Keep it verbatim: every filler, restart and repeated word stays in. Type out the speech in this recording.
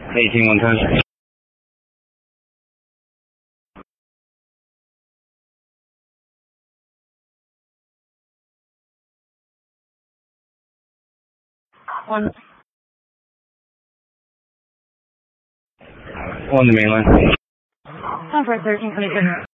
eighteen one times. One. On the main line. Conference thirteen twenty-six.